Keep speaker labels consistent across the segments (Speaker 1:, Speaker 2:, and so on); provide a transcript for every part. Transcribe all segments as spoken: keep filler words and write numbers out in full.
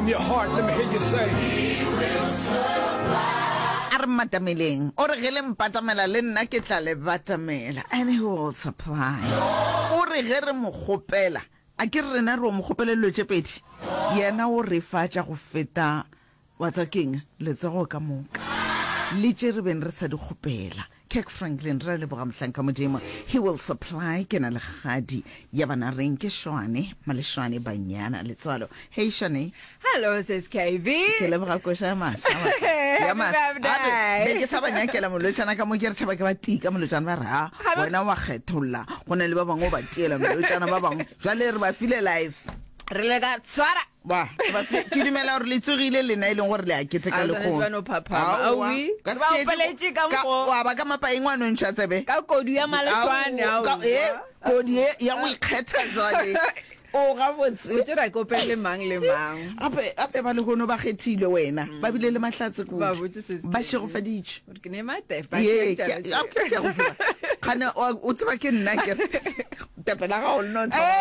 Speaker 1: from your heart, let me hear you say, He will
Speaker 2: supply. A re matameleng o re ge le mpatamela le nna ke tla le batamela, and He will supply. O re ge re mo gopela a ke re rena re mo gopelelo tše pedi yena o re fatša go feta wa tsa keng letsogo ka moka le tše re beng re sa di gopela. Kirk Franklin re le boga mohlanka modimo. He will supply. Ke na le gadi ya bana reng ke Shwane Maleshwane banyana letswalo. Hey Shwane.
Speaker 3: Hello sis K V.
Speaker 2: Ke le boga kosha masa. Ya masa. Be ke sa banyakela molotšana ka mo ke re tšhaba ke ba tika molotšana ba ra wena wa kgetholla go na le ba bangwe ba tiela molotšana ba bangwe jwale re ba file life
Speaker 3: re le ka tswara
Speaker 2: ba ba ke dimela gore le tsogile le na ile gore le a kete ka le go
Speaker 3: a no papa awi ba peletse ka mo
Speaker 2: wa ba ka mapaeng wa no ntšha tsebe
Speaker 3: ka kodu ya Maleshwane
Speaker 2: a eh kodi ya go ikgetha jwale o ga botse
Speaker 3: o tšera go pele mang le mang
Speaker 2: ape ape ba le gono ba kgethile wena ba bile le mahlatse go
Speaker 3: ba botse
Speaker 2: ba shego faditše
Speaker 3: ke ne mate ba
Speaker 2: ke tšara okay ke go tseba kana o tseba ke nna ke tapela ga o no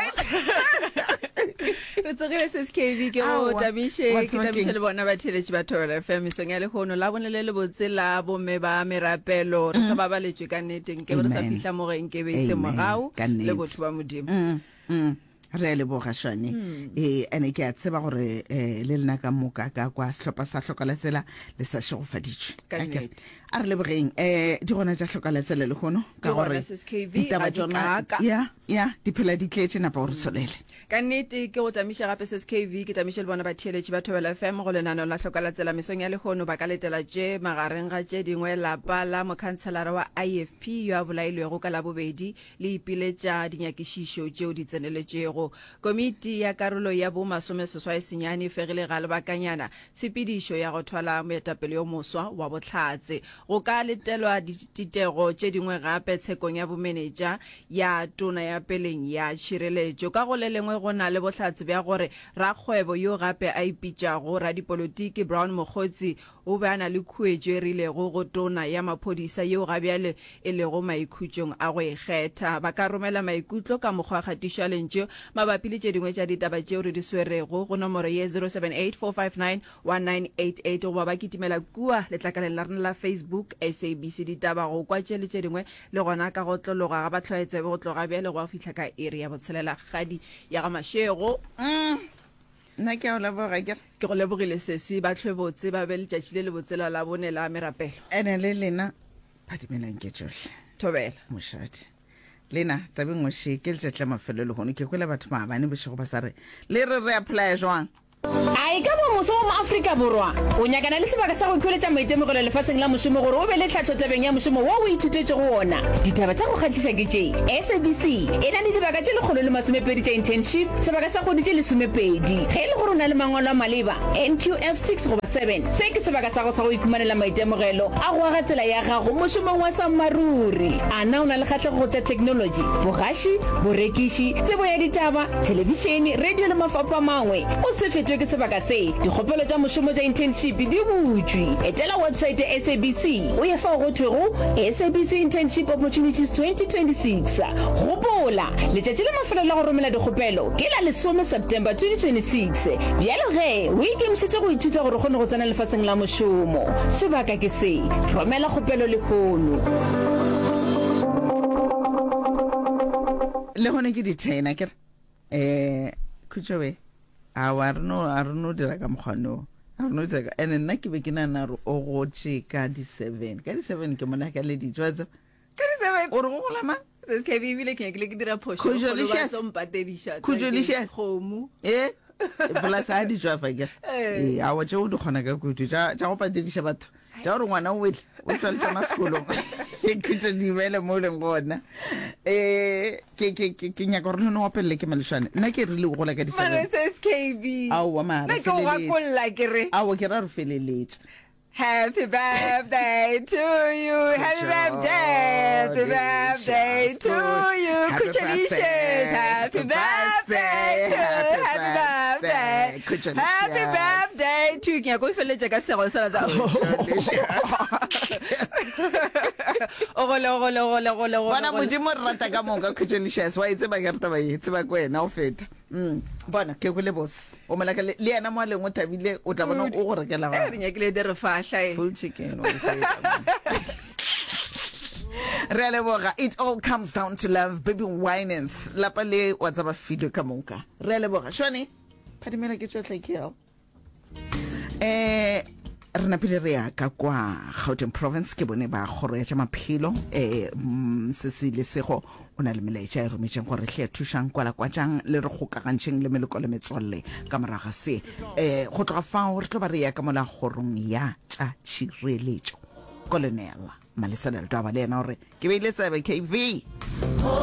Speaker 3: re tsogile sis K V ke go tabiše ke tabiše le bona ba theletše ba Thobela F M song ya le gono la bone le le botse la bomme ba merapelo re sa ba baletswe ka nneteng ke re sa fihla mo ge nke be se mogao le botho ba modimo
Speaker 2: re le boga Shwane eh ene ke a tseba gore eh le lena ka moka ka kwa sehlopha sa hlokaletsela le sa shego faditše a re le bogeng eh di gona tša hlokaletsela le gono ka gore ditaba tsona ya ya di phela di tletse napa o re solele
Speaker 3: ka nnete ke go tamiša gape sis K V ke tamiše le bona ba theletše ba Thobela F M go lenaneo la hlokaletsela mesong ya le gono ba ka letela tše magareng ga tše dingwe lapa la mokhanselara wa I F P yo a bolailwego ka la bobedi le ipiletša dinyakišišo tšeo di tseneletšego komiti ya karolo ya bo masome seswai senyane fegile ga lebakanyana tshepidišo ya go thwala moetapele yo moswa wa bohlatse go ka letelwa ditego tše dingwe gape tshekong ya bomenetša ya tona ya peleng ya tšhireletšo ka go le lengwe go na le bohlatse bja gore rakgwebo yo gape a ipitšago radipolotiki Brown Mogotsi o be a na le khuetšo e rilego go tona ya maphodisa yeo ga bjale e lego maikhutšong a go ikgetha ba ka romela maikutlo ka mokgwa kgatiša lentše mabapi le tše dingwe tša ditaba tšeo re di swerego go nomoro ye zero seven eight four five nine one nine eight eight goba ba kitimela kua letlakaleng la rena la Facebook S A B C ditaba go kwa tše le tše dingwe le gona ka go tlologa ga ba tlhoetsebe go tloga bjale go a fitlha ka iri ya botshelela gadi ya ga Mašego
Speaker 2: nna ke a o leboga ke
Speaker 3: ke go lebogile sesi ba tlhwe botse ba be letšatši le le botsela la bone la merapelo
Speaker 2: ene le lena phadimelang ke tšohle
Speaker 3: Thobela
Speaker 2: mošadi lena tabeng ngoše ke letšatši la mafelo le gono ke kwele batho maabane bošego ba sa re le re re apply jwang
Speaker 4: ai ka bo moso mo Afrika borwa o nyakana le sebaka sa go ikholetša maitemogelo lefatsheng la mošomo gore o be le tlhatlho tabeng ya mošomo wo o ithutetše go ona ditaba tša go kgatliša ke tše S A B C e na le dibaka tše lekgolo le masomepedi tša internship sebaka sa kgodi tše lesomepedi ge e le gore o na le mangwalo a maleba N Q F six goba seven se ke sebaka sa go sa go ikhumanela maitemogelo a go aga tsela ya gago mošomong wa sammaruri a na o na le kgatlhego go tša technology bogaši borekiši tsebo ya ditaba telebišene radio le mafapha mangwe o se fetwe ke sebaka se dikgopelo tša mošomo tša internship di butšwe etela website ya S A B C o ye fa go thwego S A B C internship opportunities twenty twenty-six gopola letšatši le mafelo la go romela dikgopelo ke la lesome September twenty twenty-six bjalo ge o ikemišetše go ithuta gore kgone go tsena lefatsheng la mošomo sebaka ke se romela kgopelo le kgono
Speaker 2: le gone ke ditena ke eh khutšobe a wa reno a reno dira ka mokgwano a reno dira ka ene nna ke be ke nana re o gotše ka di seven ka di seven ke mona ka le ditšwa tsa
Speaker 3: ka di seven
Speaker 2: o re go gola mang
Speaker 3: sis K V bile ke ke dira phošo
Speaker 2: go ba
Speaker 3: sompatedisha
Speaker 2: khujolishia
Speaker 3: khomu
Speaker 2: eh bola sa di jwa fa ke eh a wa tšeo di kgona ka kutu tša tša go patediša batho tša gore ngwana o wele o tswa le tsama sekolong e khutse di bele mo le ngona eh ke ke ke nyaka gore no opelle ke Maleshwane nna ke rile go gola ka di seven
Speaker 3: mara S K V
Speaker 2: a wa mara
Speaker 3: ke go ga kolla ke re
Speaker 2: a wa ke ra re feleletse
Speaker 3: Happy birthday to you. Happy birthday. Happy birthday to you. Congratulations. Happy birthday. Happy birthday. Happy birthday to you. Go fele jaaka se go sa sa. o gole o gole o gole o gole o
Speaker 2: bona
Speaker 3: gole
Speaker 2: modimo re rata ka moka khutselishas wa itse ba ke re taba e tse ba kwena o feta mm bona ke go le boss o malaka le yena mo leng o tabile o tla bona o go rekela
Speaker 3: Eh,
Speaker 2: ba
Speaker 3: re nyakile di re fahla e
Speaker 2: full chicken wa re leboga. It all comes down to love. Baby Winans lapa le wa tsa ba fido ka moka re leboga shone phadimela ke tsohle ke hell eh rena pele re ya ka kwa Gauteng province ke bone ba khoro ya tsa maphelo eh se se le sego ona le melaetša e rometseng gore hle thušang kwala kwatšang le re gokagantšheng le meleko le metswalle ka moraga se eh go tloga fao re tlo ba re ya ka mola gorong ya tša tšhireletšo Colonel Malisa Deltaba le yena gore ke beile tsebe K V